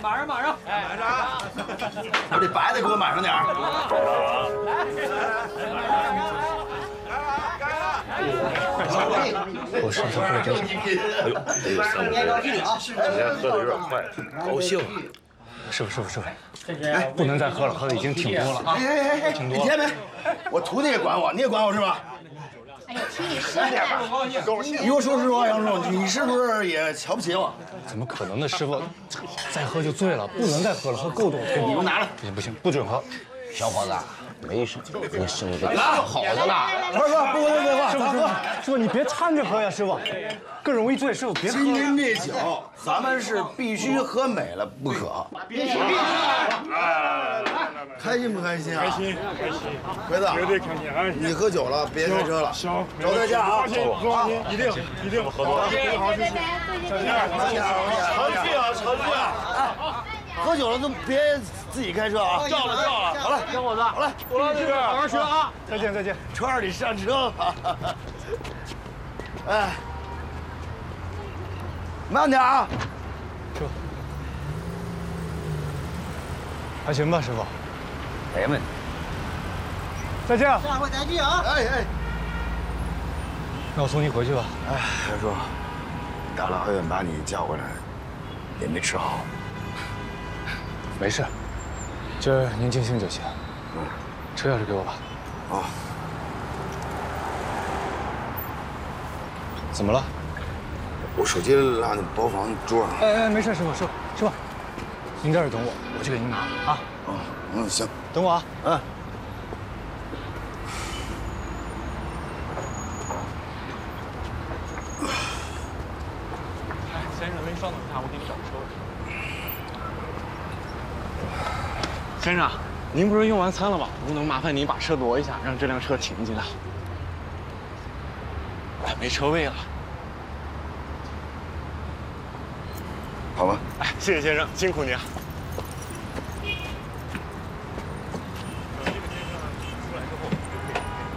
马上！ 哎，马上！ 我这白的给我买上点儿。 我上次喝真是，哎呦，三五杯，今天喝的有点快，高兴啊！师傅，哎，不能再喝了，喝的已经挺多了啊！ 哎，你听没？我徒弟也管我，你也管我是吧？ 哎呀，听你说的。 你给我说实话，杨叔，你是不是也瞧不起我？ 怎么可能呢，师傅？再喝就醉了，不能再喝了，喝够多。 你们拿着。 不行，不准喝。 小伙子，没事，你身体好着呢。 不跟他废话， 师傅，你别掺着喝呀，师傅，更容易醉。师傅别喝。 今天这酒，咱们是必须喝美了不可。必须！开心不开心啊？ 开心。 奎子， 绝对开心！哎， 你喝酒了，别开车了。 行， 找代驾啊！ 放心，一定喝多了。好，谢谢。再见。 常去啊！喝酒了都别自己开车啊！ 叫了。 好了， 小伙子， 好了， 我来这个， 好好学啊！ 再见。 川儿，你上车。哎，慢点啊！ 师傅，还行吧，师傅。 没问题。 再见。 下回再聚啊！ 哎， 那我送你回去吧。 哎，杨叔，大老远把你叫过来，也没吃好。 没事，今儿您尽兴就行。车钥匙给我吧。 哦。 怎么了？ 我手机落那包房桌上。 哎，没事，师傅，您在这儿等我，我去给您拿啊。 行， 等我啊。 先生，您稍等一下，我给你找车。先生，您不是用完餐了吗？能不能麻烦您把车挪一下，让这辆车停进来？哎，没车位了。 好吧。 哎，谢谢先生，辛苦您啊。